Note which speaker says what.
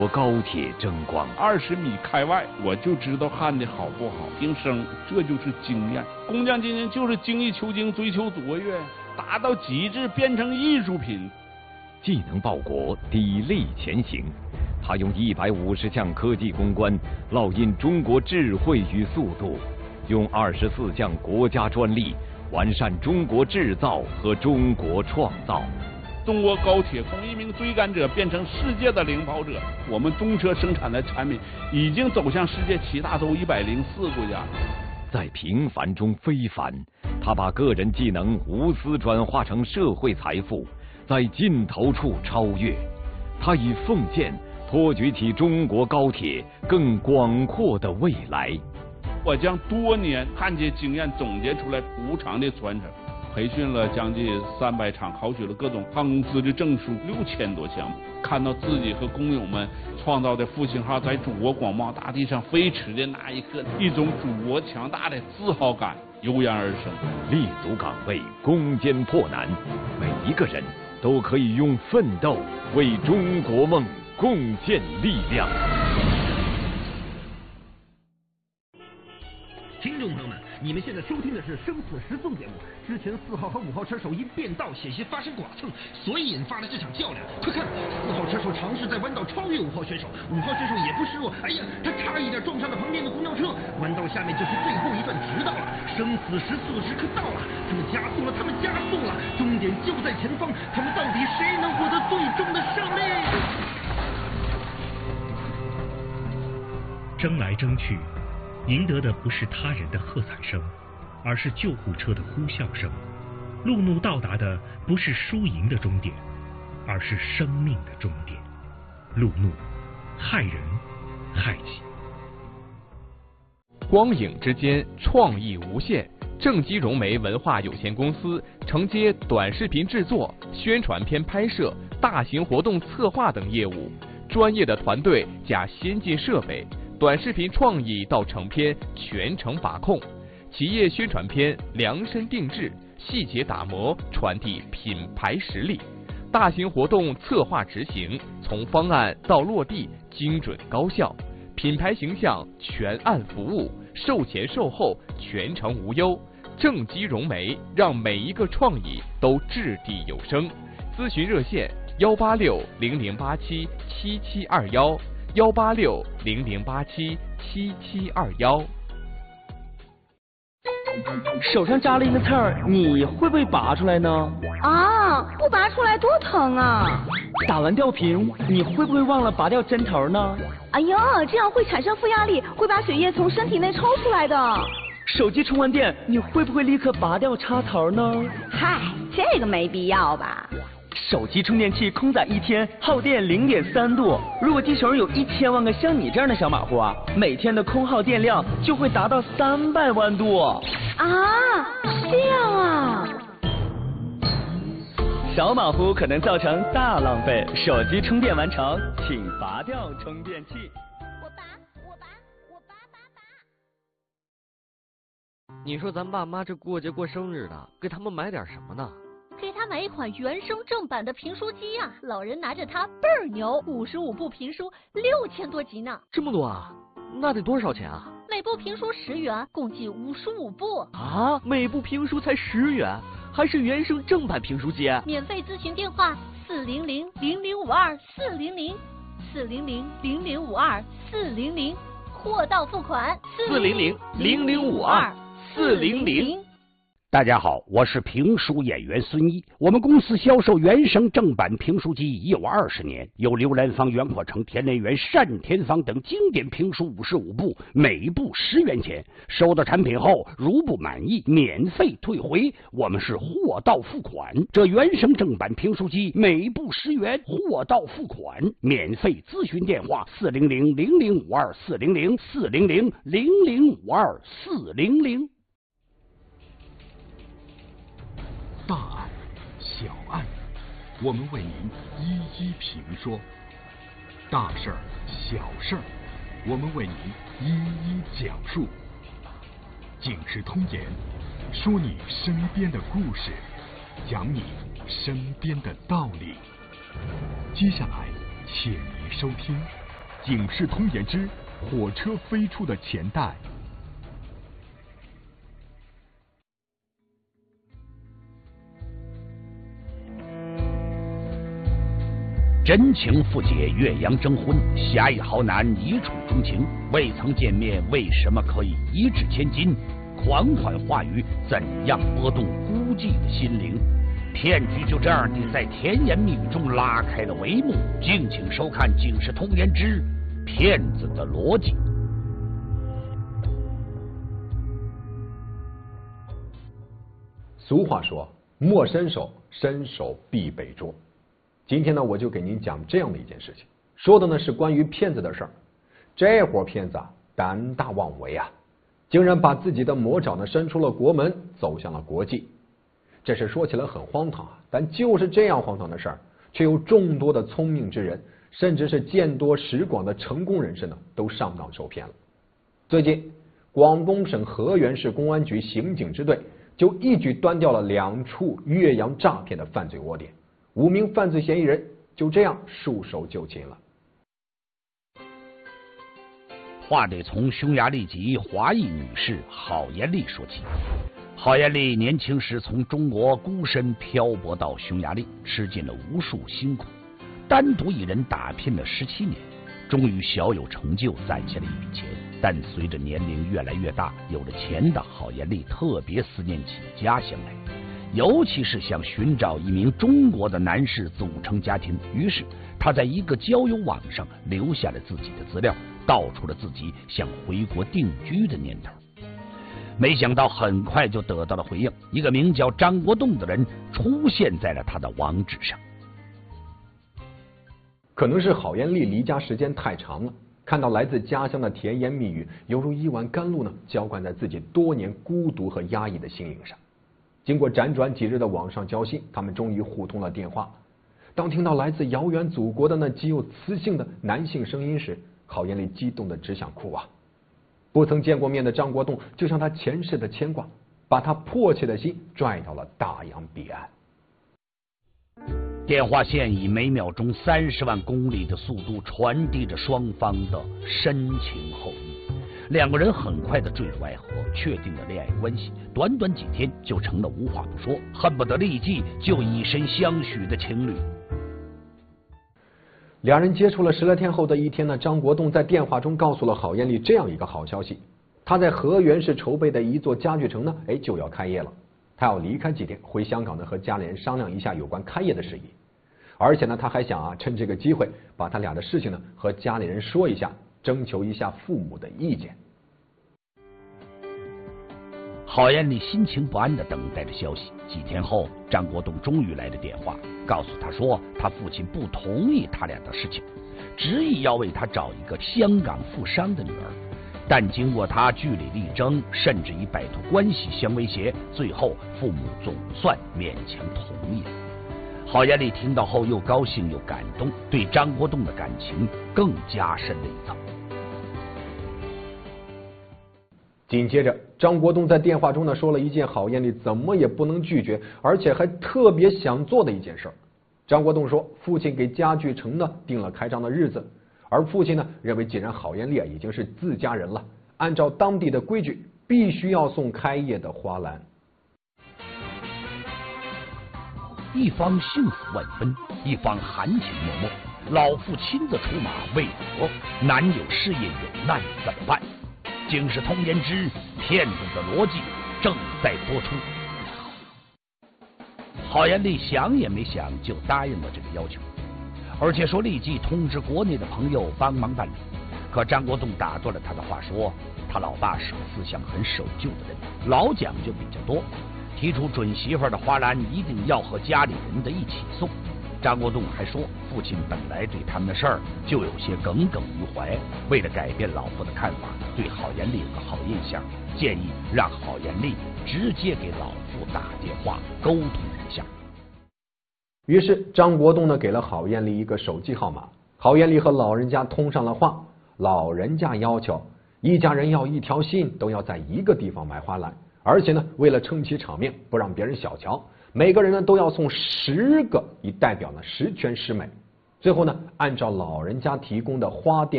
Speaker 1: 我高铁争光
Speaker 2: ，20米开外我就知道焊的好不好，听声，这就是经验。工匠精神就是精益求精，追求卓越，达到极致，变成艺术品。
Speaker 1: 既能报国，砥砺前行。他用150项科技攻关烙印中国智慧与速度，用24项国家专利完善中国制造和中国创造。
Speaker 2: 中国高铁从一名追赶者变成世界的领跑者，我们中车生产的产品已经走向世界7大洲104国家。
Speaker 1: 在平凡中非凡，他把个人技能无私转化成社会财富，在尽头处超越。他以奉献托举起中国高铁更广阔的未来。
Speaker 2: 我将多年焊接经验总结出来无偿的传承。培训了将近300场，考取了各种航空公司的证书6000多项目，看到自己和工友们创造的复兴号在祖国广袤大地上飞驰的那一刻，一种祖国强大的自豪感油然而生。
Speaker 1: 立足岗位，攻坚破难，每一个人都可以用奋斗为中国梦贡献力量。
Speaker 3: 听众朋友们，你们现在收听的是《生死时速》节目。之前4号和5号车手因变道险些发生剐蹭，所以引发了这场较量。快看，4号车手尝试在弯道超越5号选手，5号选手也不示弱，哎呀，他差一点撞上了旁边的公交车。弯道下面就是最后一段直道了，生死时速的时刻到了，他们加速了，他们加速了，终点就在前方，他们到底谁能获得最终的胜利？
Speaker 4: 争来争去，赢得的不是他人的喝彩声，而是救护车的呼啸声。路怒到达的不是输赢的终点，而是生命的终点。路怒，害人害己。
Speaker 5: 光影之间，创意无限。正基融媒文化有限公司承接短视频制作、宣传片拍摄、大型活动策划等业务，专业的团队加先进设备。短视频创意到成片全程把控，企业宣传片量身定制，细节打磨，传递品牌实力。大型活动策划执行，从方案到落地精准高效，品牌形象全案服务，售前售后全程无忧。正基融媒让每一个创意都掷地有声。咨询热线18600877721。18600877721。
Speaker 6: 手上扎了一个刺儿，你会不会拔出来呢？
Speaker 7: 啊，不拔出来多疼啊！
Speaker 6: 打完吊瓶，你会不会忘了拔掉针头呢？
Speaker 7: 哎呀，这样会产生负压力，会把血液从身体内抽出来的。
Speaker 6: 手机充完电，你会不会立刻拔掉插头呢？
Speaker 7: 嗨，这个没必要吧。
Speaker 6: 手机充电器空载1天耗电0.3度，如果地球上有1000万个像你这样的小马虎啊，每天的空耗电量就会达到300万度。
Speaker 7: 啊，这样啊！
Speaker 6: 小马虎可能造成大浪费，手机充电完成，请拔掉充电器。
Speaker 7: 我拔。
Speaker 8: 你说咱爸妈这过节过生日的，给他们买点什么呢？
Speaker 9: 给他买一款原声正版的评书机呀，老人拿着它倍儿牛，55部评书6000多集呢。
Speaker 8: 这么多啊？那得多少钱啊？
Speaker 9: 每部评书10元，共计55部。
Speaker 8: 啊，每部评书才10元，还是原声正版评书机？
Speaker 9: 免费咨询电话400-0052-400，400-0052-400，货到付款
Speaker 8: 400-0052-400。
Speaker 10: 大家好，我是评书演员孙一。我们公司销售原声正版评书机已有20年，有刘兰芳、袁阔成、田连元、单田芳等经典评书55部，每部10元钱。收到产品后，如不满意，免费退回。我们是货到付款。这原声正版评书机每部10元，货到付款。免费咨询电话400-0052-400，400-0052-400。
Speaker 11: 大案、小案，我们为您一一评说；大事儿、小事儿，我们为您一一讲述。警世通言，说你身边的故事，讲你身边的道理。接下来，请您收听警世通言之火车飞出的钱袋。
Speaker 10: 真情复解，岳阳征婚，侠义豪男一触钟情，未曾见面为什么可以一掷千金？款款话语怎样拨动孤寂的心灵？骗局就这样地在甜言蜜语中拉开了帷幕。敬请收看《警世通言之骗子的逻辑》。
Speaker 12: 俗话说，莫伸手，伸手必被捉。今天呢，我就给您讲这样的一件事情，说的呢是关于骗子的事儿。这伙骗子啊，胆大妄为啊，竟然把自己的魔爪呢伸出了国门，走向了国际。这事说起来很荒唐啊，但就是这样荒唐的事儿，却有众多的聪明之人，甚至是见多识广的成功人士呢，都上当受骗了。最近，广东省河源市公安局刑警支队就一举端掉了2处岳阳诈骗的犯罪窝点，5名犯罪嫌疑人就这样束手就擒了。
Speaker 10: 话得从匈牙利籍华裔女士郝艳丽说起。郝艳丽年轻时从中国孤身漂泊到匈牙利，吃尽了无数辛苦，单独一人打拼了17年，终于小有成就，攒下了一笔钱。但随着年龄越来越大，有了钱的郝艳丽特别思念起家乡来，尤其是想寻找一名中国的男士组成家庭。于是她在一个交友网上留下了自己的资料，道出了自己想回国定居的念头。没想到很快就得到了回应，一个名叫张国栋的人出现在了他的网址上。
Speaker 12: 可能是郝艳丽离家时间太长了，看到来自家乡的甜言蜜语，犹如一碗甘露呢，浇灌在自己多年孤独和压抑的心灵上。经过辗转几日的网上交心，他们终于互通了电话。当听到来自遥远祖国的那极有磁性的男性声音时，郝艳丽激动的只想哭啊！不曾见过面的张国栋就像他前世的牵挂，把他迫切的心拽到了大洋彼岸。
Speaker 10: 电话线以每秒钟30万公里的速度传递着双方的深情厚谊，两个人很快的坠入爱河，确定了恋爱关系，短短几天就成了无话不说，恨不得立即就以身相许的情侣。
Speaker 12: 两人接触了10来天后的一天呢，张国栋在电话中告诉了郝艳丽这样一个好消息：他在河源市筹备的一座家具城呢，就要开业了。他要离开几天，回香港呢和家里人商量一下有关开业的事宜。而且呢，他还想趁这个机会把他俩的事情呢和家里人说一下，征求一下父母的意见。
Speaker 10: 郝艳丽心情不安地等待着消息。几天后，张国栋终于来了电话，告诉他说他父亲不同意他俩的事情，执意要为他找一个香港富商的女儿。但经过他据理力争，甚至以摆脱关系相威胁，最后父母总算勉强同意了。郝艳丽听到后又高兴又感动，对张国栋的感情更加深了一层。
Speaker 12: 紧接着，张国栋在电话中呢说了一件郝艳丽怎么也不能拒绝，而且还特别想做的一件事。张国栋说，父亲给家具城呢定了开张的日子，而父亲呢认为，既然郝艳丽已经是自家人了，按照当地的规矩，必须要送开业的花篮。
Speaker 10: 一方幸福万分，一方含情脉脉。老父亲自出马，为何男友事业有难怎么办？警世通言之骗子的逻辑正在播出。郝艳丽想也没想就答应了这个要求，而且说立即通知国内的朋友帮忙办理。可张国栋打断了他的话，说他老爸是个思想很守旧的人，老讲究比较多，提出准媳妇的花篮一定要和家里人的一起送。张国栋还说，父亲本来对他们的事儿就有些耿耿于怀，为了改变老父的看法，对郝艳丽有个好印象，建议让郝艳丽直接给老父打电话沟通一下。
Speaker 12: 于是张国栋呢给了郝艳丽一个手机号码，郝艳丽和老人家通上了话，老人家要求一家人要一条心，都要在一个地方买花篮，而且呢为了撑起场面，不让别人小瞧，每个人呢都要送10个，以代表呢10全10美。最后呢，按照老人家提供的花店